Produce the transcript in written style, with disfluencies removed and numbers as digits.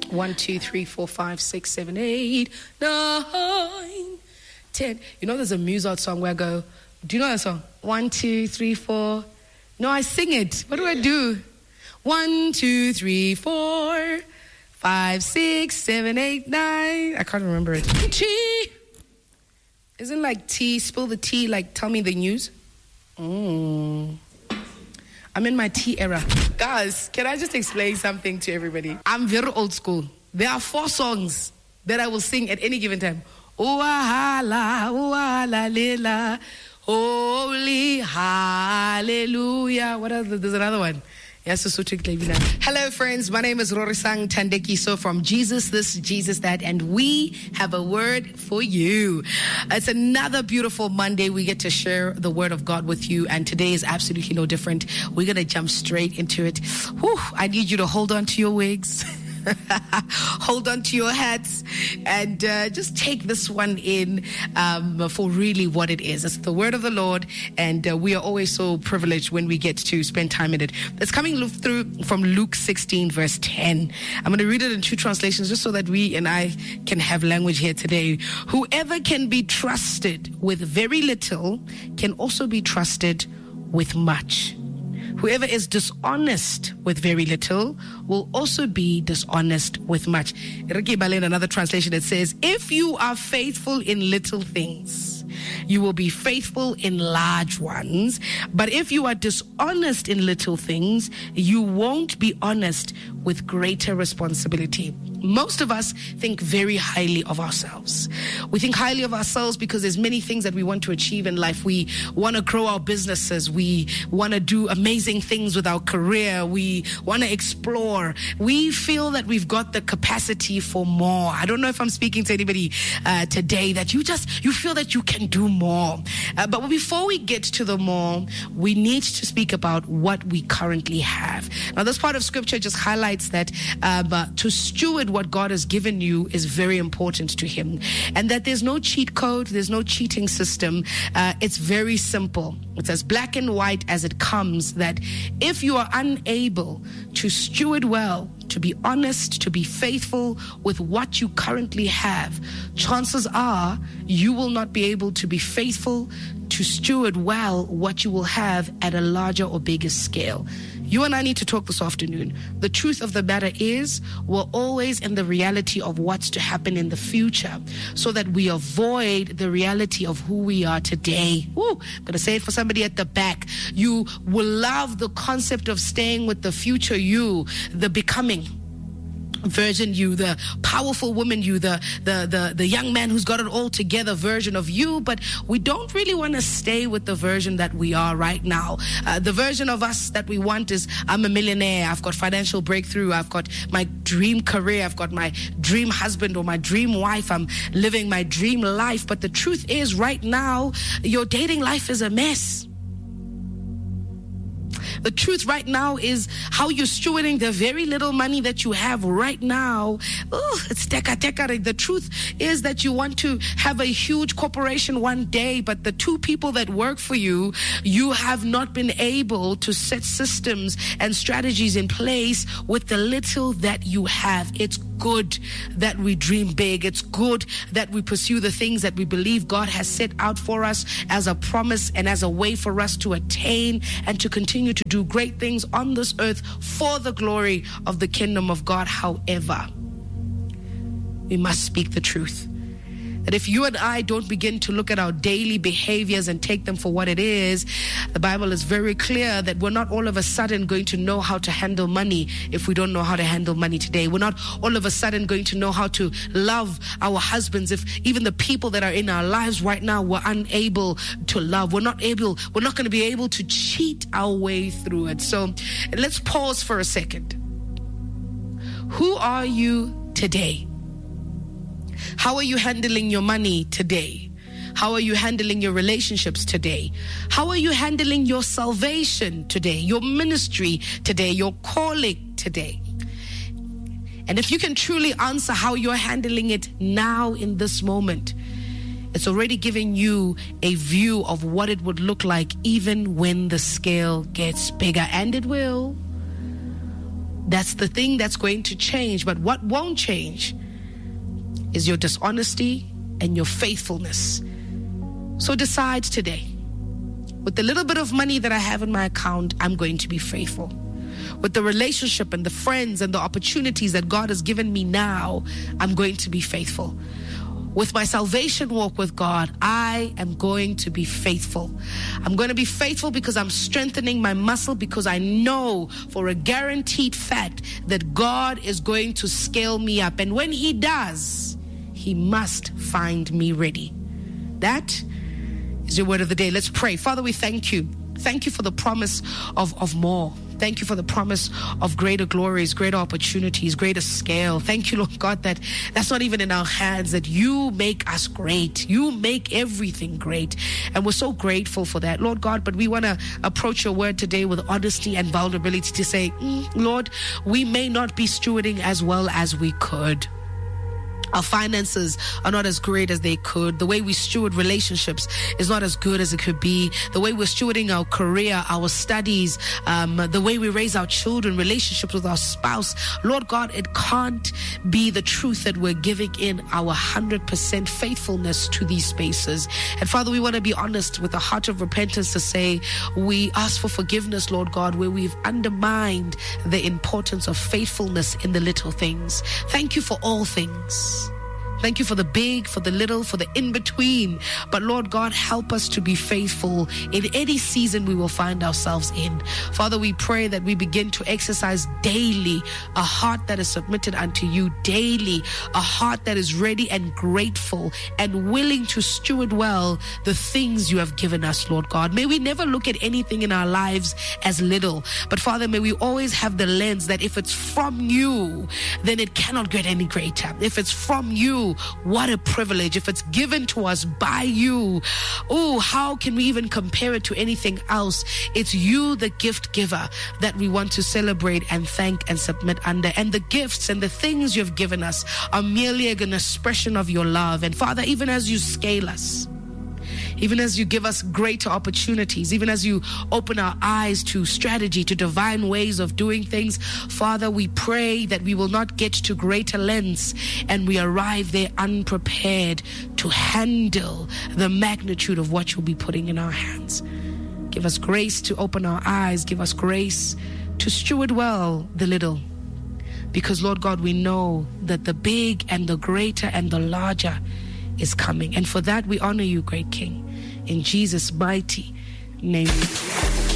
1, 2, 3, 4, 5, 6, 7, 8, 9, 10. You know, there's a Mozart song where I go, do you know that song? 1, 2, 3, 4. No, I sing it. What do I do? 1, 2, 3, 4, 5, 6, 7, 8, 9. I can't remember it. Tea. Isn't like tea, spill the tea, like tell me the news? I'm in my tea era. Guys, can I just explain something to everybody? I'm very old school. There are 4 songs that I will sing at any given time. Oh, lela, holy, hallelujah. What else? There's another one. Hello friends, my name is Rorisang Tandekiso from Jesus This, Jesus That, and we have a word for you. It's another beautiful Monday. We get to share the word of God with you, and today is absolutely no different. We're going to jump straight into it. Whew, I need you to hold on to your wigs. Hold on to your hats and just take this one in for really what it is. It's the word of the Lord, and we are always so privileged when we get to spend time in it. It's coming through from Luke 16 verse 10. I'm going to read it in 2 translations just so that we and I can have language here today. Whoever can be trusted with very little can also be trusted with much. Whoever is dishonest with very little will also be dishonest with much. In another translation, it says, if you are faithful in little things, you will be faithful in large ones. But if you are dishonest in little things, you won't be honest with greater responsibility. Most of us think very highly of ourselves. We think highly of ourselves because there's many things that we want to achieve in life. We want to grow our businesses. We want to do amazing things with our career. We want to explore. We feel that we've got the capacity for more. I don't know if I'm speaking to anybody today that you feel that you can do more. But before we get to the more, we need to speak about what we currently have. Now, this part of scripture just highlights that to steward what God has given you is very important to Him, and that there's no cheat code, there's no cheating system. It's very simple. It's as black and white as it comes, that if you are unable to steward well, to be honest, to be faithful with what you currently have, chances are you will not be able to be faithful to steward well what you will have at a larger or bigger scale. You and I need to talk this afternoon. The truth of the matter is, we're always in the reality of what's to happen in the future, so that we avoid the reality of who we are today. Woo, I'm going to say it for somebody at the back. You will love the concept of staying with the future you, the becoming version you, the powerful woman you, the young man who's got it all together version of you, but we don't really want to stay with the version that we are right now. The version of us that we want is, I'm a millionaire, I've got financial breakthrough, I've got my dream career, I've got my dream husband or my dream wife, I'm living my dream life. But the truth is, right now, your dating life is a mess. The truth right now is how you're stewarding the very little money that you have right now. It's teka. The truth is that you want to have a huge corporation one day, but the 2 people that work for you, you have not been able to set systems and strategies in place with the little that you have. It's good that we dream big. It's good that we pursue the things that we believe God has set out for us as a promise and as a way for us to attain and to continue to do great things on this earth for the glory of the kingdom of God. However, we must speak the truth. That if you and I don't begin to look at our daily behaviors and take them for what it is, the Bible is very clear that we're not all of a sudden going to know how to handle money if we don't know how to handle money today. We're not all of a sudden going to know how to love our husbands if even the people that are in our lives right now we're unable to love. We're not going to be able to cheat our way through it. So let's pause for a second. Who are you today? How are you handling your money today? How are you handling your relationships today? How are you handling your salvation today, your ministry today, your calling today? And if you can truly answer how you're handling it now in this moment, it's already giving you a view of what it would look like even when the scale gets bigger. And it will. That's the thing that's going to change. But what won't change is your dishonesty and your faithfulness. So decide today, with the little bit of money that I have in my account, I'm going to be faithful. With the relationship and the friends and the opportunities that God has given me now, I'm going to be faithful. With my salvation walk with God, I am going to be faithful. I'm going to be faithful because I'm strengthening my muscle, because I know for a guaranteed fact that God is going to scale me up. And when He does, He must find me ready. That is your word of the day. Let's pray. Father, we thank you. Thank you for the promise of more. Thank you for the promise of greater glories, greater opportunities, greater scale. Thank you, Lord God, that that's not even in our hands, that you make us great. You make everything great. And we're so grateful for that, Lord God. But we want to approach your word today with honesty and vulnerability to say, Lord, we may not be stewarding as well as we could. Our finances are not as great as they could. The way we steward relationships is not as good as it could be. The way we're stewarding our career, our studies, the way we raise our children, relationships with our spouse, Lord God, it can't be the truth that we're giving in our 100% faithfulness to these spaces. And Father, we want to be honest with a heart of repentance to say, we ask for forgiveness, Lord God, where we've undermined the importance of faithfulness in the little things. Thank you for all things. Thank you for the big, for the little, for the in-between. But Lord God, help us to be faithful in any season we will find ourselves in. Father, we pray that we begin to exercise daily a heart that is submitted unto you daily, a heart that is ready and grateful and willing to steward well the things you have given us, Lord God. May we never look at anything in our lives as little. But Father, may we always have the lens that if it's from you, then it cannot get any greater. If it's from you, what a privilege. If it's given to us by you, how can we even compare it to anything else? It's you, the gift giver, that we want to celebrate and thank and submit under. And the gifts and the things you've given us are merely an expression of your love. And Father, even as you scale us, even as you give us greater opportunities, even as you open our eyes to strategy, to divine ways of doing things, Father, we pray that we will not get to greater lengths and we arrive there unprepared to handle the magnitude of what you'll be putting in our hands. Give us grace to open our eyes. Give us grace to steward well the little. Because, Lord God, we know that the big and the greater and the larger is coming. And for that, we honor you, great King. In Jesus' mighty name we pray.